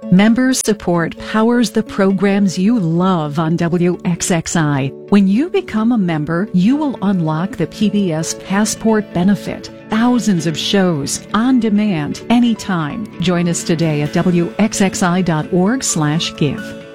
Member support powers the programs you love on WXXI. When you become a member, you will unlock the PBS Passport benefit. Thousands of shows on demand anytime. Join us today at WXXI.org/give.